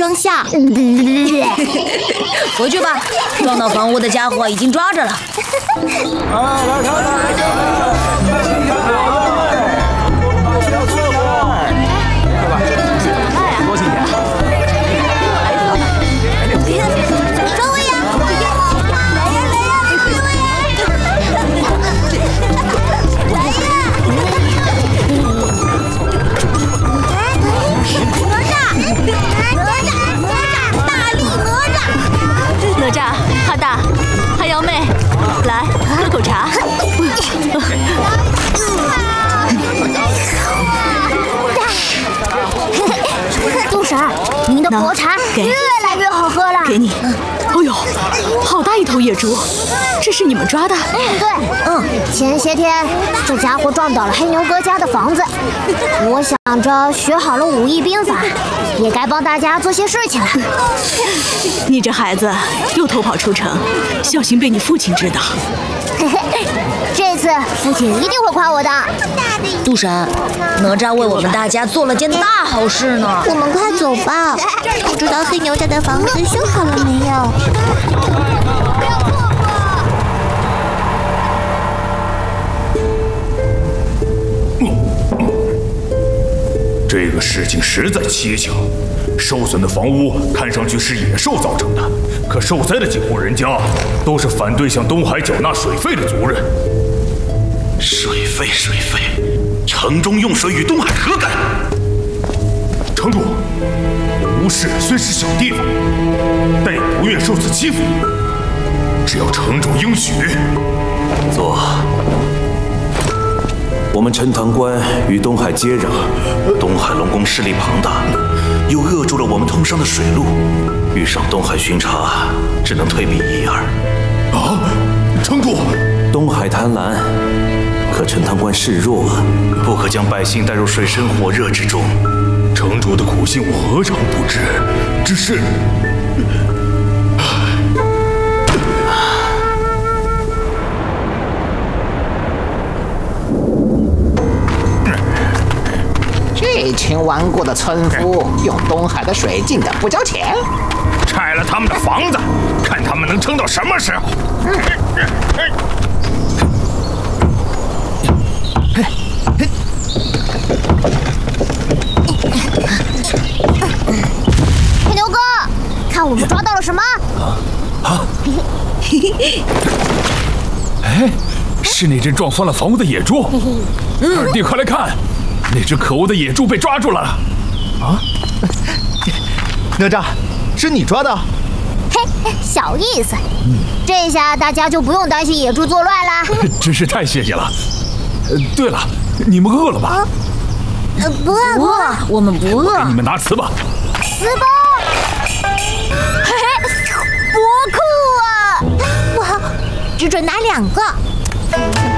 生效。 回去吧，撞到房屋的家伙已经抓着了。 哪吒、哈大、哈瑶妹，来喝口茶。 杜婶儿，您的薄茶越来越好喝了。 给你。哦呦，好大一头野猪，这是你们抓的？ 对，前些天这家伙撞倒了黑牛哥家的房子，我想着学好了武艺兵法，也该帮大家做些事情了。 你这孩子又偷跑出城，小心被你父亲知道。 这次父亲一定会夸我的。 杜婶，哪吒为我们大家做了件大好事呢。 我们快走吧，不知道黑牛家的房子修好了没有？ 这个事情实在蹊跷，受损的房屋看上去是野兽造成的，可受灾的几户人家都是反对向东海缴纳水费的族人。 水费，城中用水与东海何干？ 城主，吴氏虽是小地方，但也不愿受此欺负。只要城主应许， 坐。我们陈塘关与东海接壤，东海龙宫势力庞大，又扼住了我们通商的水路，遇上东海巡查，只能退避一二。 啊，城主， 东海贪婪，可陈塘关势弱，不可将百姓带入水深火热之中。 城主的苦心我何尝不知，只是…… 这群顽固的村夫用东海的水进的不交钱， 拆了他们的房子，看他们能撑到什么时候！ 黑牛哥，看我们抓到了什么？ 哎，是那只撞翻了房屋的野猪。二弟，快来看，那只可恶的野猪被抓住了！ 啊，哪吒，是你抓的？ 嘿，小意思。这下大家就不用担心野猪作乱了。 真是太谢谢了。对了，你们饿了吧？ 不饿， 我们不饿。 给你们拿糍粑。 糍粑，嘿嘿，多酷啊！哇，只准拿2个。